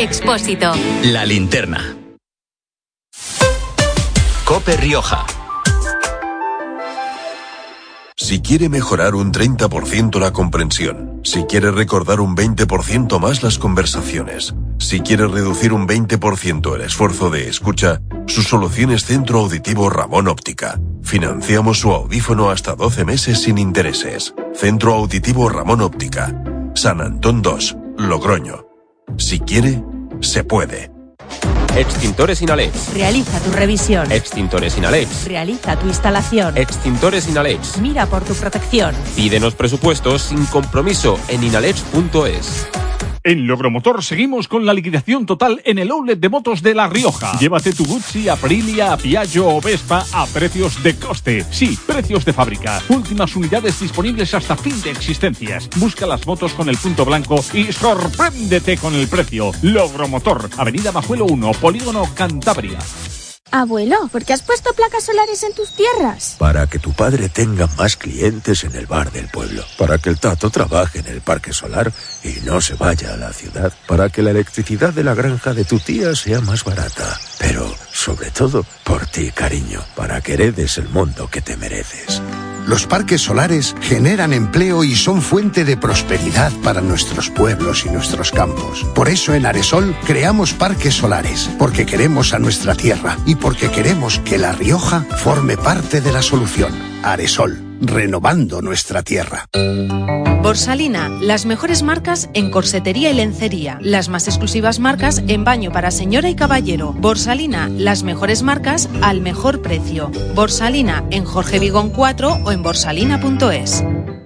Expósito. La Linterna. COPE Rioja. Si quiere mejorar un 30% la comprensión, si quiere recordar un 20% más las conversaciones, si quiere reducir un 20% el esfuerzo de escucha, su solución es Centro Auditivo Ramón Óptica. Financiamos su audífono hasta 12 meses sin intereses. Centro Auditivo Ramón Óptica. San Antón 2, Logroño. Si quiere, se puede. Extintores Inalex. Realiza tu revisión. Extintores Inalex. Realiza tu instalación. Extintores Inalex. Mira por tu protección. Pídenos presupuestos sin compromiso en inalex.es. En Logromotor seguimos con la liquidación total en el outlet de motos de La Rioja. Llévate tu Guzzi, Aprilia, Piaggio o Vespa a precios de coste. Sí, precios de fábrica. Últimas unidades disponibles hasta fin de existencias. Busca las motos con el punto blanco y sorpréndete con el precio. Logromotor, Avenida Majuelo 1, Polígono Cantabria. Abuelo, ¿por qué has puesto placas solares en tus tierras? Para que tu padre tenga más clientes en el bar del pueblo. Para que el Tato trabaje en el parque solar y no se vaya a la ciudad. Para que la electricidad de la granja de tu tía sea más barata. Pero, sobre todo, por ti, cariño. Para que heredes el mundo que te mereces. Los parques solares generan empleo y son fuente de prosperidad para nuestros pueblos y nuestros campos. Por eso en Aresol creamos parques solares, porque queremos a nuestra tierra y porque queremos que La Rioja forme parte de la solución. Aresol, renovando nuestra tierra. Borsalina, las mejores marcas en corsetería y lencería. Las más exclusivas marcas en baño para señora y caballero. Borsalina, las mejores marcas al mejor precio. Borsalina en Jorge Vigón 4 o en borsalina.es.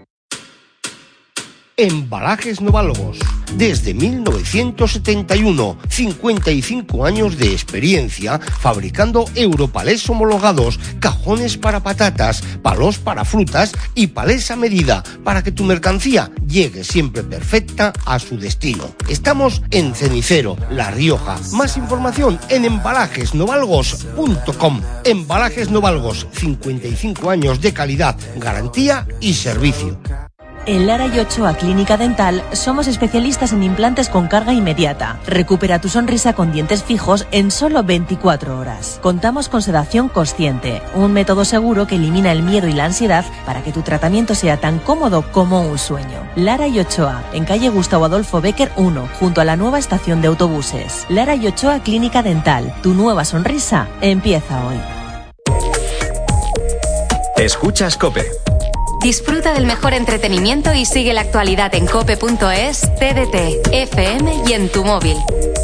Embalajes Novalogos. Desde 1971, 55 años de experiencia fabricando europalés homologados, cajones para patatas, palos para frutas y palés a medida para que tu mercancía llegue siempre perfecta a su destino. Estamos en Cenicero, La Rioja. Más información en embalajesnovalgos.com. Embalajes Novalgos, 55 años de calidad, garantía y servicio. En Lara y Ochoa Clínica Dental somos especialistas en implantes con carga inmediata. Recupera tu sonrisa con dientes fijos en solo 24 horas. Contamos con sedación consciente, un método seguro que elimina el miedo y la ansiedad para que tu tratamiento sea tan cómodo como un sueño. Lara y Ochoa, en calle Gustavo Adolfo Bécquer 1, junto a la nueva estación de autobuses. Lara y Ochoa Clínica Dental, tu nueva sonrisa empieza hoy. Escuchas COPE. Disfruta del mejor entretenimiento y sigue la actualidad en cope.es, TDT, FM y en tu móvil.